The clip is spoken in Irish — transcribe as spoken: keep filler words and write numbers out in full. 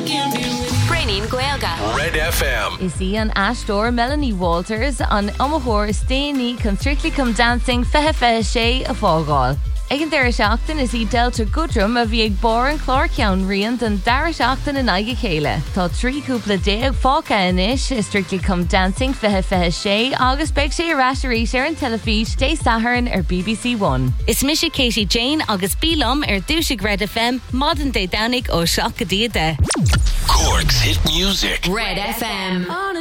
Brainin Gaelga. Red F M. Is he an Ashdor Melanie Walters on Omahor Steny come Strictly Come Dancing Fehe Fehe Shay a Fágáil. Egan Dara Seachtain is he Delta Gudrum a bhí ag bor an Clárceann riant an Dara Seachtain in aige chéile. Tá trí cúpla déag fáca inis is Strictly Come Dancing Fehe Fehe Shay agus beag sé rasherí sé an telefís dé saharn ar B B C One. Is Misha Katie Jane agus Bílum ar dúsig Red F M modern day downig ó Shock a Dia de. Cork's hit music. Red F M.